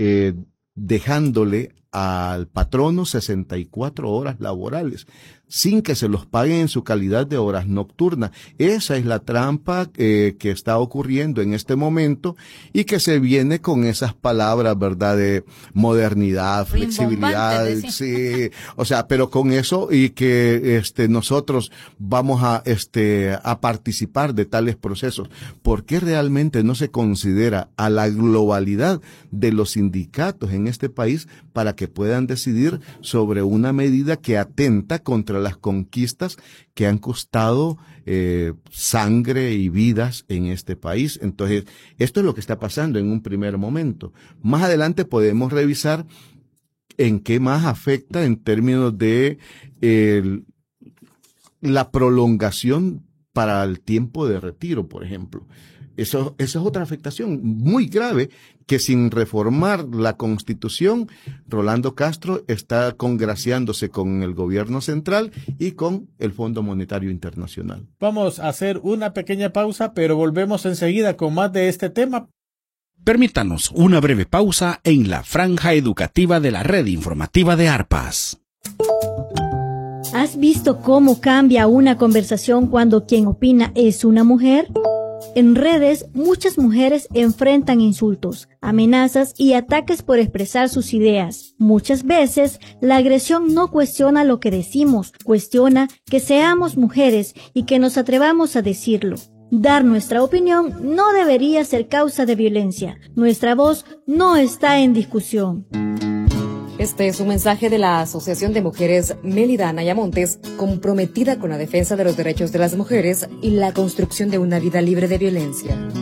dejándole al patrono 64 horas laborales, sin que se los paguen en su calidad de horas nocturnas. Esa es la trampa que está ocurriendo en este momento y que se viene con esas palabras, ¿verdad?, de modernidad, flexibilidad, sí, o sea, pero con eso y que nosotros vamos a participar de tales procesos. ¿Por qué realmente no se considera a la globalidad de los sindicatos en este país para que puedan decidir sobre una medida que atenta contra las conquistas que han costado sangre y vidas en este país? Entonces, esto es lo que está pasando en un primer momento. Más adelante podemos revisar en qué más afecta en términos de la prolongación para el tiempo de retiro, por ejemplo. Eso es otra afectación muy grave que sin reformar la Constitución, Rolando Castro está congraciándose con el gobierno central y con el Fondo Monetario Internacional. Vamos a hacer una pequeña pausa, pero volvemos enseguida con más de este tema. Permítanos una breve pausa en la franja educativa de la red informativa de Arpas. ¿Has visto cómo cambia una conversación cuando quien opina es una mujer? En redes, muchas mujeres enfrentan insultos, amenazas y ataques por expresar sus ideas. Muchas veces, la agresión no cuestiona lo que decimos, cuestiona que seamos mujeres y que nos atrevamos a decirlo. Dar nuestra opinión no debería ser causa de violencia. Nuestra voz no está en discusión. Este es un mensaje de la Asociación de Mujeres Mélida Anaya Montes, comprometida con la defensa de los derechos de las mujeres y la construcción de una vida libre de violencia.